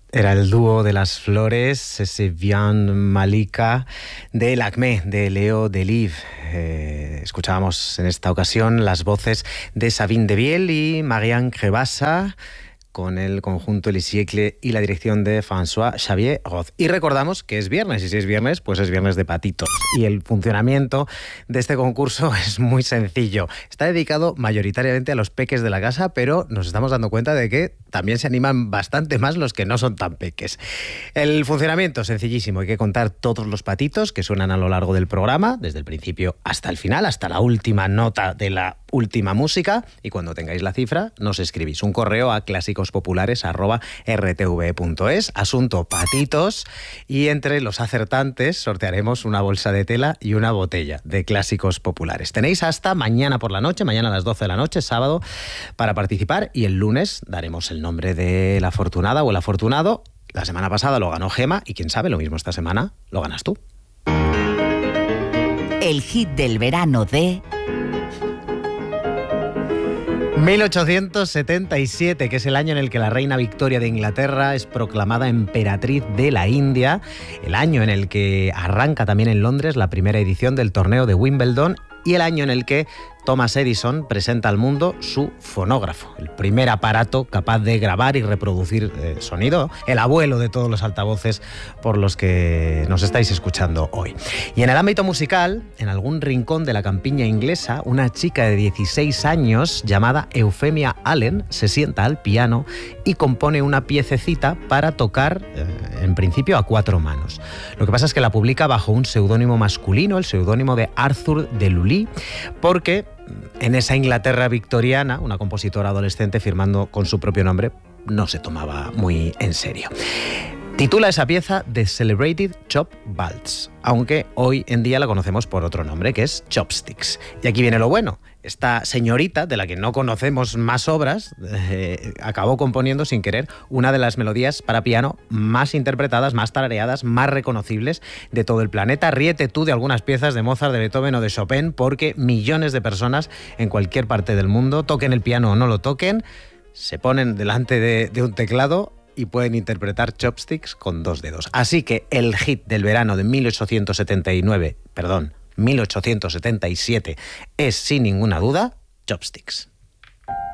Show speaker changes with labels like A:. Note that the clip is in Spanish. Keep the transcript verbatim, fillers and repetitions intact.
A: Era el dúo de las flores, ese Vian Malika de Lakmé, de Leo Delibes. Eh, escuchábamos en esta ocasión las voces de Sabine Devielle y Marianne Crevassa, con el conjunto El Siècle y la dirección de François Xavier Roth. Y recordamos que es viernes, y si es viernes, pues es viernes de patitos. Y el funcionamiento de este concurso es muy sencillo. Está dedicado mayoritariamente a los peques de la casa, pero nos estamos dando cuenta de que también se animan bastante más los que no son tan peques. El funcionamiento es sencillísimo. Hay que contar todos los patitos que suenan a lo largo del programa, desde el principio hasta el final, hasta la última nota de la última música, y cuando tengáis la cifra nos escribís un correo a clásicos.populares arroba r t v punto es, asunto patitos, y entre los acertantes sortearemos una bolsa de tela y una botella de Clásicos Populares. Tenéis hasta mañana por la noche, mañana a las doce de la noche, sábado, para participar, y el lunes daremos el nombre de la afortunada o el afortunado. La semana pasada lo ganó Gema, y quién sabe, lo mismo esta semana lo ganas tú.
B: El hit del verano de
A: mil ochocientos setenta y siete, que es el año en el que la reina Victoria de Inglaterra es proclamada emperatriz de la India, el año en el que arranca también en Londres la primera edición del torneo de Wimbledon, y el año en el que Thomas Edison presenta al mundo su fonógrafo, el primer aparato capaz de grabar y reproducir eh, sonido, el abuelo de todos los altavoces por los que nos estáis escuchando hoy. Y en el ámbito musical, en algún rincón de la campiña inglesa, una chica de dieciséis años llamada Euphemia Allen se sienta al piano y compone una piececita para tocar, eh, en principio, a cuatro manos. Lo que pasa es que la publica bajo un seudónimo masculino, el seudónimo de Arthur de Lully, porque en esa Inglaterra victoriana, una compositora adolescente firmando con su propio nombre no se tomaba muy en serio. Titula esa pieza The Celebrated Chop Waltz, aunque hoy en día la conocemos por otro nombre, que es Chopsticks. Y aquí viene lo bueno. Esta señorita, de la que no conocemos más obras, eh, acabó componiendo sin querer una de las melodías para piano más interpretadas, más tarareadas, más reconocibles de todo el planeta. Ríete tú de algunas piezas de Mozart, de Beethoven o de Chopin, porque millones de personas en cualquier parte del mundo, toquen el piano o no lo toquen, se ponen delante de, de un teclado y pueden interpretar Chopsticks con dos dedos. Así que el hit del verano de mil ochocientos setenta y nueve, perdón, mil ochocientos setenta y siete es sin ninguna duda Chopsticks.